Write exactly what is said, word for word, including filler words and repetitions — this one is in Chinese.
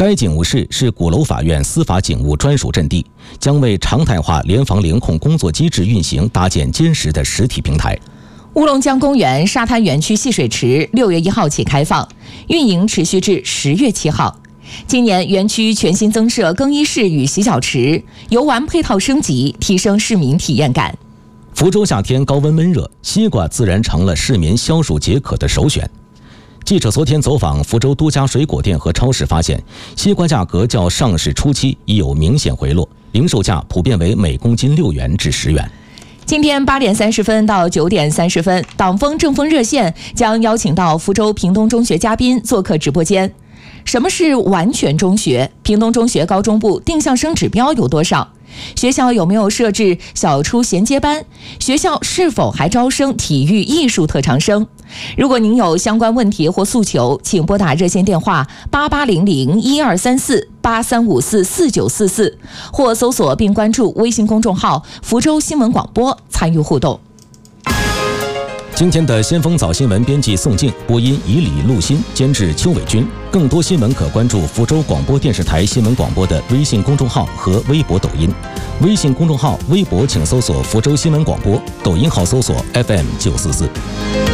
该警务室是鼓楼法院司法警务专属阵地，将为常态化联防联控工作机制运行搭建坚实的实体平台。 乌龙江公园沙滩园区戏水池六月一号起开放，运营持续至十月七号。今年园区全新增设更衣室与洗脚池，游玩配套升级，提升市民体验感。 福州夏天高温闷热，西瓜自然成了市民消暑解渴的首选。记者昨天走访福州多家水果店和超市，发现西瓜价格较上市初期已有明显回落，零售价普遍为每公斤六元至十元。 今天八点三十分到九点三十分，党风政风热线将邀请到福州屏东中学嘉宾做客直播间。什么是完全中学？屏东中学高中部定向生指标有多少？学校有没有设置小初衔接班？学校是否还招生体育艺术特长生？如果您有相关问题或诉求，请拨打热线电话八八零零一二三四八三五四四九四四，或搜索并关注微信公众号福州新闻广播参与互动。 今天的先锋早新闻编辑宋静，播音以李陆新，监制邱伟军。更多新闻可关注福州广播电视台新闻广播的微信公众号和微博、抖音。微信公众号、微博请搜索福州新闻广播，抖音号搜索 F M 九四四。